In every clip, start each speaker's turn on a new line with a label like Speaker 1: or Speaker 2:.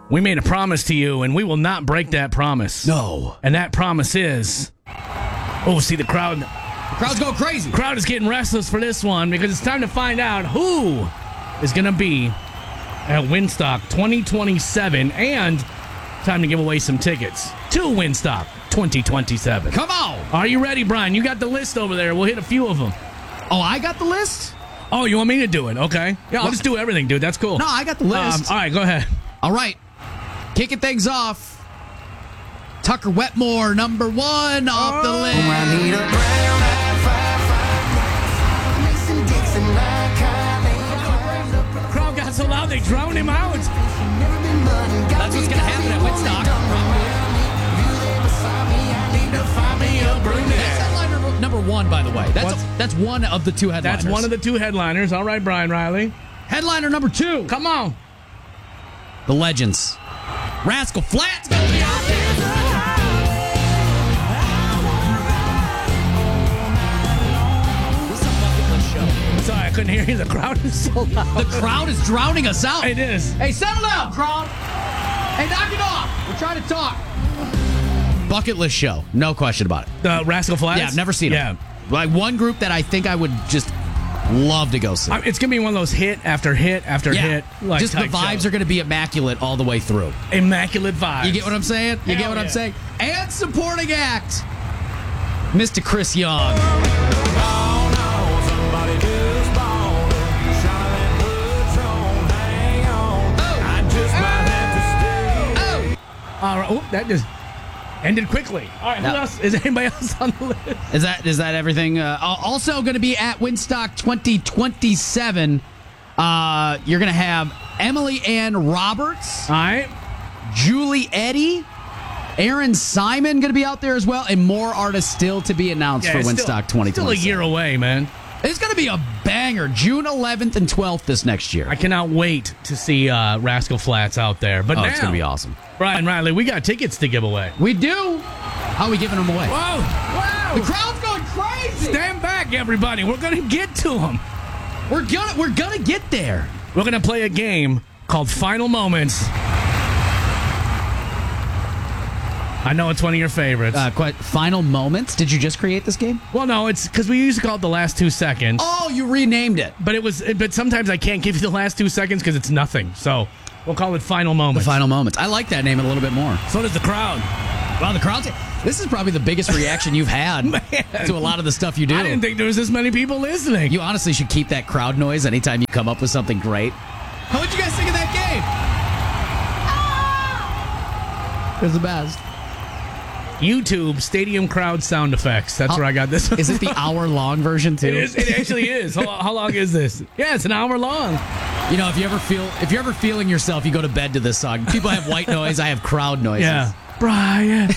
Speaker 1: We made a promise to you, and we will not break that promise.
Speaker 2: No.
Speaker 1: And that promise is... Oh, see, the crowd's
Speaker 2: going crazy.
Speaker 1: The crowd is getting restless for this one because it's time to find out who is going to be at Winstock 2027 and time to give away some tickets to Winstock 2027.
Speaker 2: Come on.
Speaker 1: Are you ready, Brian? You got the list over there. We'll hit a few of them.
Speaker 2: Oh, I got the list?
Speaker 1: Oh, you want me to do it? Okay. Yeah, I'll just do everything, dude. That's cool.
Speaker 2: No, I got the list.
Speaker 1: All right, go ahead.
Speaker 2: All right. Kicking things off. Tucker Wetmore, number 1 off the list.
Speaker 3: I need a brown eyed Mason Dixon like Kylie.
Speaker 1: Crowd got so loud they drowned him out.
Speaker 2: That's what's going to happen at Woodstock. That's headliner number 1, by the way. That's one of the 2 headliners.
Speaker 1: That's one of the 2 headliners. All right, Brian Riley.
Speaker 2: Headliner number 2.
Speaker 1: Come on.
Speaker 2: The Legends. Rascal Flatts going to be out there.
Speaker 1: Sorry, I couldn't hear you. The crowd is so loud.
Speaker 2: The crowd is drowning us out.
Speaker 1: It is.
Speaker 2: Hey, settle down, crowd. Hey, knock it off. We're trying to talk. Bucket list show. No question about it.
Speaker 1: The Rascal Flatts?
Speaker 2: Yeah, I've never seen
Speaker 1: them.
Speaker 2: Yeah. Like one group that I think I would just love to go see.
Speaker 1: It's going to be one of those hit after hit after hit. Like,
Speaker 2: just the vibes are going to be immaculate all the way through.
Speaker 1: Immaculate vibes.
Speaker 2: You get what I'm saying? You get what I'm saying? And supporting act, Mr. Chris Young.
Speaker 1: All right. Oh, that just ended quickly. All right. Who else? Is anybody else on the list?
Speaker 2: Is that everything? Also going to be at Winstock 2027. You're going to have Emily Ann Roberts.
Speaker 1: All right.
Speaker 2: Julie Eddy. Aaron Simon going to be out there as well. And more artists still to be announced for Winstock 2027.
Speaker 1: Still a year away, man.
Speaker 2: It's going to be a banger. June 11th and 12th this next year.
Speaker 1: I cannot wait to see Rascal Flatts out there. But now,
Speaker 2: it's going to be awesome.
Speaker 1: Brian Riley, we got tickets to give away.
Speaker 2: We do. How are we giving them away?
Speaker 1: Whoa! Wow!
Speaker 2: The crowd's going crazy.
Speaker 1: Stand back, everybody. We're going to get to them.
Speaker 2: We're gonna get there.
Speaker 1: We're going to play a game called Final Moments. I know it's one of your favorites.
Speaker 2: Final Moments? Did you just create this game?
Speaker 1: Well, no, it's because we used to call it the last 2 seconds.
Speaker 2: Oh, you renamed it.
Speaker 1: But sometimes I can't give you the last 2 seconds because it's nothing. So we'll call it Final Moments.
Speaker 2: The Final Moments. I like that name a little bit more.
Speaker 1: So does the crowd.
Speaker 2: Wow, the crowd's... This is probably the biggest reaction you've had to a lot of the stuff you do.
Speaker 1: I didn't think there was this many people listening.
Speaker 2: You honestly should keep that crowd noise anytime you come up with something great. How would you guys think of that game? It was the best.
Speaker 1: YouTube Stadium crowd sound effects. That's where I got this.
Speaker 2: Is it the hour-long version too?
Speaker 1: It is. It actually is. How long is this? Yeah, it's an hour long.
Speaker 2: You know, if you're ever feeling yourself, you go to bed to this song. People have white noise. I have crowd noises.
Speaker 1: Yeah. Brian.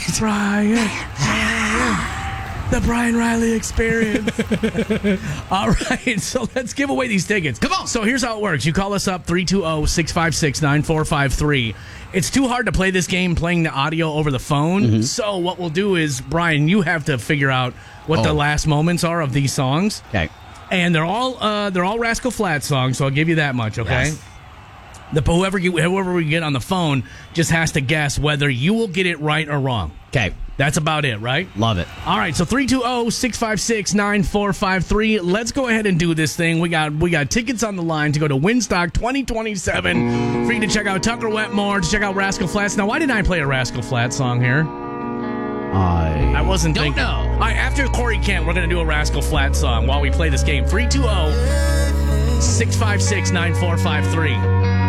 Speaker 1: The Brian Riley Experience. All right, so let's give away these tickets.
Speaker 2: Come on.
Speaker 1: So here's how it works. You call us up, 320-656-9453. It's too hard to play this game playing the audio over the phone. Mm-hmm. So what we'll do is, Brian, you have to figure out what the last moments are of these songs.
Speaker 2: Okay.
Speaker 1: And they're all Rascal Flatts songs, so I'll give you that much, okay? Yes. Whoever we get on the phone just has to guess whether you will get it right or wrong.
Speaker 2: Okay.
Speaker 1: That's about it, right?
Speaker 2: Love it.
Speaker 1: All right, so 320-656-9453. Let's go ahead and do this thing. We got tickets on the line to go to Winstock 2027 for you to check out Tucker Wetmore, to check out Rascal Flatts. Now, why didn't I play a Rascal Flatts song here?
Speaker 2: I
Speaker 1: wasn't
Speaker 2: don't
Speaker 1: thinking.
Speaker 2: know.
Speaker 1: All right, after Corey Kent, we're going to do a Rascal Flatts song while we play this game. 320-656-9453.